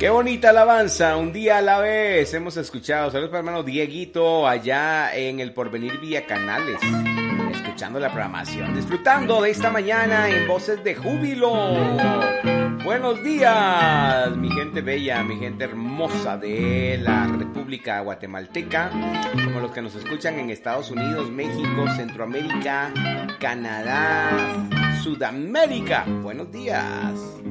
Qué bonita alabanza, un día a la vez. Hemos escuchado, saludos para el hermano Dieguito allá en el Porvenir Vía Canales, escuchando la programación, disfrutando de esta mañana en Voces de Júbilo. Buenos días, mi gente bella, mi gente hermosa de la República Guatemalteca, como los que nos escuchan en Estados Unidos, México, Centroamérica, Canadá, Sudamérica. Buenos días.